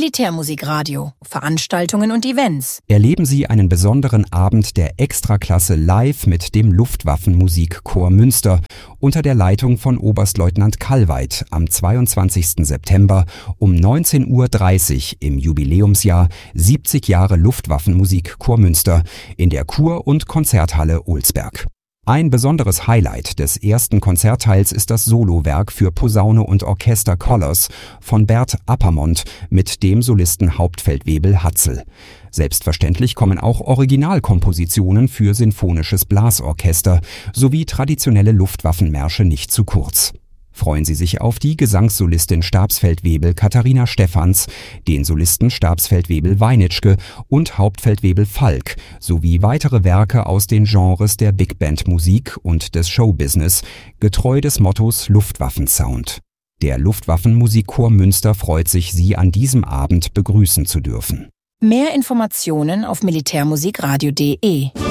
Militärmusikradio, Veranstaltungen und Events. Erleben Sie einen besonderen Abend der Extraklasse live mit dem Luftwaffenmusikchor Münster unter der Leitung von Oberstleutnant Kallweit am 22. September um 19:30 Uhr im Jubiläumsjahr 70 Jahre Luftwaffenmusikchor Münster in der Kur- und Konzerthalle Olsberg. Ein besonderes Highlight des ersten Konzertteils ist das Solowerk für Posaune und Orchester Colors von Bert Appermont mit dem Solisten Hauptfeldwebel Hatzel. Selbstverständlich kommen auch Originalkompositionen für sinfonisches Blasorchester sowie traditionelle Luftwaffenmärsche nicht zu kurz. Freuen Sie sich auf die Gesangssolistin Stabsfeldwebel Katharina Stephans, den Solisten Stabsfeldwebel Weinitschke und Hauptfeldwebel Falk sowie weitere Werke aus den Genres der Big Band Musik und des Showbusiness, getreu des Mottos Luftwaffensound. Der Luftwaffenmusikchor Münster freut sich, Sie an diesem Abend begrüßen zu dürfen. Mehr Informationen auf militärmusikradio.de